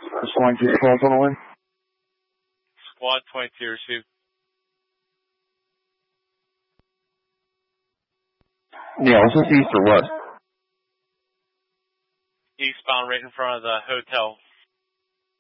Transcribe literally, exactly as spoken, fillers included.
Squad two calls on the way. Squad twenty-two received. Yeah, was this east or west? Eastbound right in front of the hotel